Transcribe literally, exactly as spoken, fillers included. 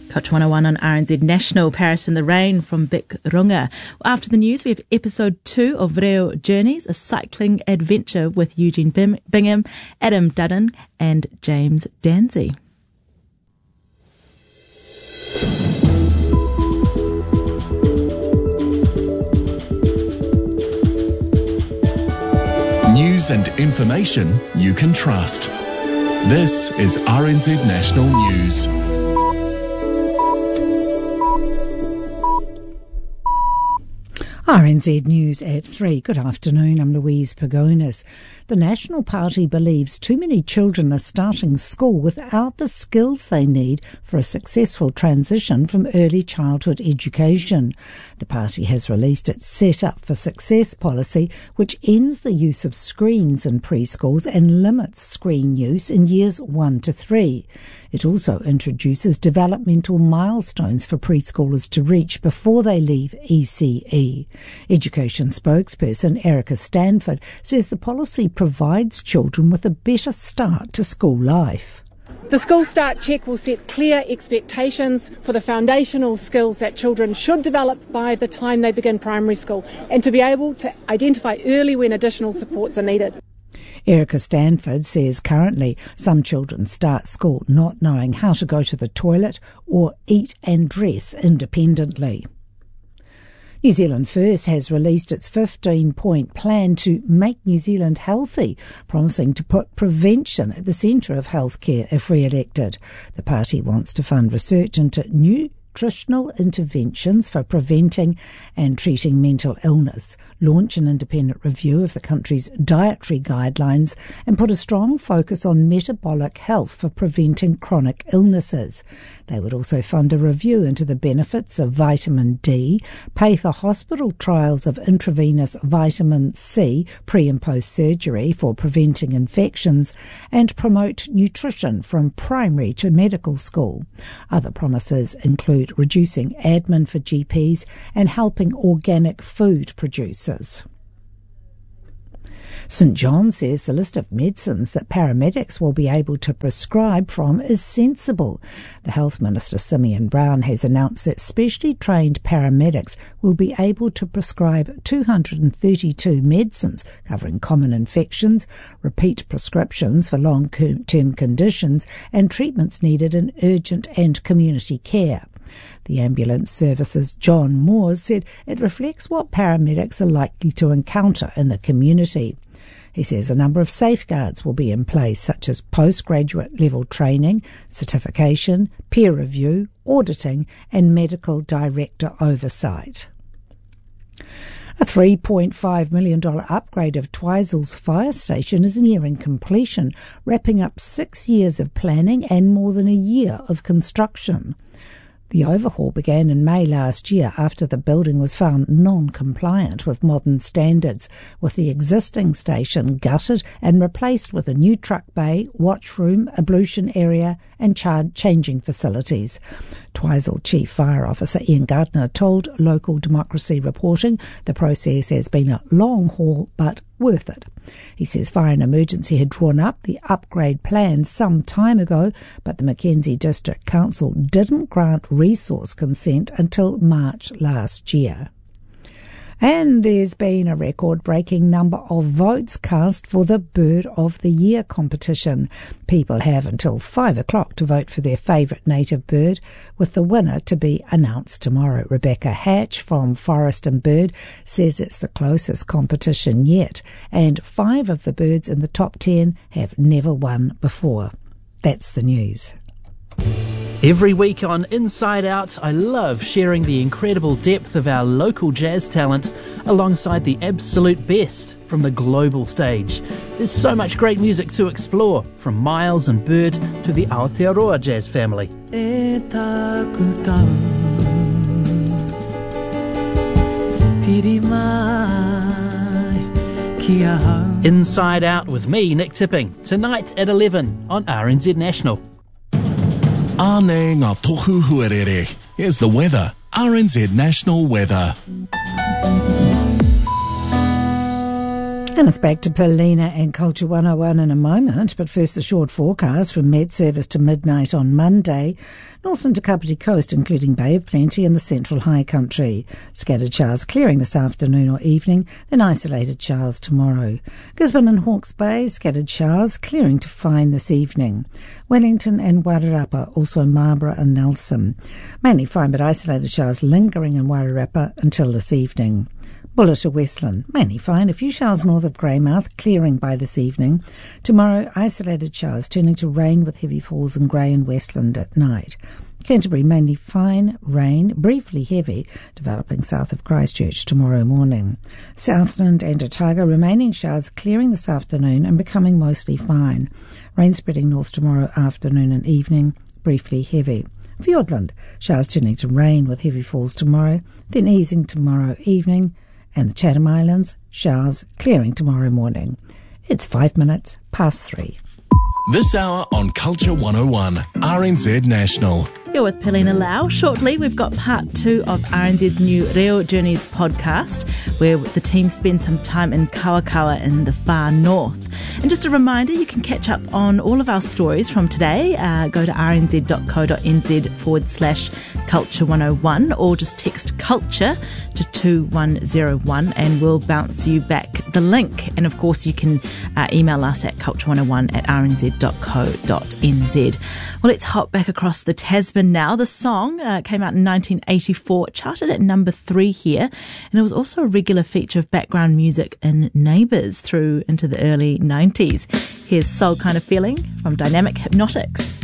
Coach one oh one on R N Z National, Paris in the Rain from Bic Runga. After the news, we have episode two of Reo Journeys, a cycling adventure with Eugene Bingham, Adam Dudden and James Danzy. News and information you can trust. This is R N Z National News. R N Z News at three. Good afternoon, I'm Louise Pagonis. The National Party believes too many children are starting school without the skills they need for a successful transition from early childhood education. The party has released its Set Up for Success policy, which ends the use of screens in preschools and limits screen use in years one to three. It also introduces developmental milestones for preschoolers to reach before they leave E C E. Education spokesperson Erica Stanford says the policy provides children with a better start to school life. The School Start Check will set clear expectations for the foundational skills that children should develop by the time they begin primary school, and to be able to identify early when additional supports are needed. Erica Stanford says currently some children start school not knowing how to go to the toilet or eat and dress independently. New Zealand First has released its fifteen-point plan to make New Zealand healthy, promising to put prevention at the centre of healthcare if re-elected. The party wants to fund research into new nutritional interventions for preventing and treating mental illness, launch an independent review of the country's dietary guidelines, and put a strong focus on metabolic health for preventing chronic illnesses. They would also fund a review into the benefits of vitamin D, pay for hospital trials of intravenous vitamin C pre and post surgery for preventing infections, and promote nutrition from primary to medical school. Other promises include reducing admin for G Ps and helping organic food producers. St John says the list of medicines that paramedics will be able to prescribe from is sensible. The Health Minister Simeon Brown has announced that specially trained paramedics will be able to prescribe two hundred thirty-two medicines covering common infections, repeat prescriptions for long-term conditions and treatments needed in urgent and community care. The ambulance service's John Moores said it reflects what paramedics are likely to encounter in the community. He says a number of safeguards will be in place, such as postgraduate level training, certification, peer review, auditing and medical director oversight. A three point five million dollars upgrade of Twisel's fire station is nearing completion, wrapping up six years of planning and more than a year of construction. The overhaul began in May last year after the building was found non-compliant with modern standards, with the existing station gutted and replaced with a new truck bay, watchroom, ablution area and charge changing facilities. Twisel Chief Fire Officer Ian Gardner told Local Democracy Reporting the process has been a long haul but worth it. He says Fire and Emergency had drawn up the upgrade plan some time ago, but the Mackenzie District Council didn't grant resource consent until March last year. And there's been a record-breaking number of votes cast for the Bird of the Year competition. People have until five o'clock to vote for their favourite native bird, with the winner to be announced tomorrow. Rebecca Hatch from Forest and Bird says it's the closest competition yet, and five of the birds in the top ten have never won before. That's the news. Every week on Inside Out, I love sharing the incredible depth of our local jazz talent alongside the absolute best from the global stage. There's so much great music to explore, from Miles and Bird to the Aotearoa jazz family. Inside Out with me, Nick Tipping, tonight at eleven on R N Z National. Āne ngā tohu huarere. Here's the weather. R N Z National Weather. And it's back to Paulina and Culture one oh one in a moment, but first the short forecast from Met Service to midnight on Monday. Northland to Kapiti Coast, including Bay of Plenty and the Central High Country. Scattered showers clearing this afternoon or evening, then isolated showers tomorrow. Gisborne and Hawke's Bay, scattered showers clearing to fine this evening. Wellington and Wairarapa, also Marlborough and Nelson. Mainly fine but isolated showers lingering in Wairarapa until this evening. Buller to Westland, mainly fine. A few showers north of Greymouth, clearing by this evening. Tomorrow, isolated showers turning to rain with heavy falls in Grey and Westland at night. Canterbury, mainly fine, rain, briefly heavy, developing south of Christchurch tomorrow morning. Southland and Otago, remaining showers clearing this afternoon and becoming mostly fine. Rain spreading north tomorrow afternoon and evening, briefly heavy. Fiordland, showers turning to rain with heavy falls tomorrow, then easing tomorrow evening. And the Chatham Islands, showers clearing tomorrow morning. It's five minutes past three. This hour on Culture one oh one, R N Z National. You're with Paulina Lau. Shortly, we've got part two of R N Z's new Reo Journeys podcast, where the team spend some time in Kawakawa in the far north. And just a reminder, you can catch up on all of our stories from today. Uh, go to rnz.co.nz forward slash culture one oh one or just text culture to two one zero one and we'll bounce you back the link. And of course, you can uh, email us at culture one oh one at rnz.co.nz. Well, let's hop back across the Tasman now. The song uh, came out in nineteen eighty-four, charted at number three here, and it was also a regular feature of background music in Neighbours through into the early nineties. Here's Soul Kind of Feeling from Dynamic Hypnotics.